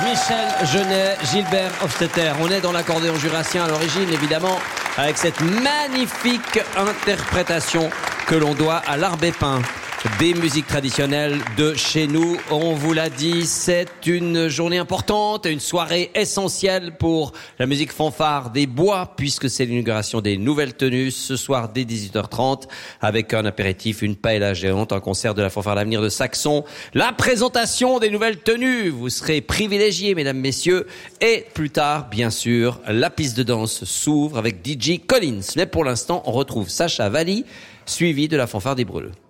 Michel Genet, Gilbert Hofstetter. On est dans l'accordéon jurassien à l'origine, évidemment, avec cette magnifique interprétation que l'on doit à l'Arbé Pin. Des musiques traditionnelles de chez nous. On vous l'a dit, c'est une journée importante, une soirée essentielle pour la musique fanfare des Bois, puisque c'est l'inauguration des nouvelles tenues ce soir dès 18h30, avec un apéritif, une paella géante, un concert de la fanfare L'Avenir de Saxon, la présentation des nouvelles tenues. Vous serez privilégiés, mesdames, messieurs, et plus tard, bien sûr, la piste de danse s'ouvre avec DJ Collins. Mais pour l'instant, on retrouve Sacha Valli, suivi de la fanfare des Brûleux.